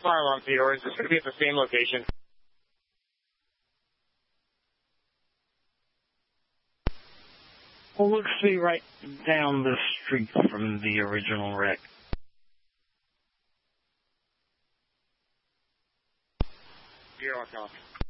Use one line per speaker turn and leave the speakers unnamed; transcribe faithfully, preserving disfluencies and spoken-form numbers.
Fire alarm, Theodore. Is this going to be at the same location?
Well, looks to be right down the street from the original wreck.
You're on,